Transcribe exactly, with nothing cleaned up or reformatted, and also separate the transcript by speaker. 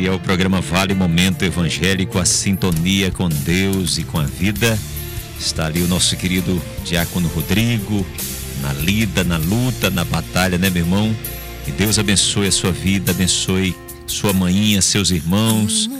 Speaker 1: é o programa Vale Momento Evangélico, a sintonia com Deus e com a vida. Está ali o nosso querido Diácono Rodrigo, na lida, na luta, na batalha, né, meu irmão? Que Deus abençoe a sua vida, abençoe sua manhinha, seus irmãos,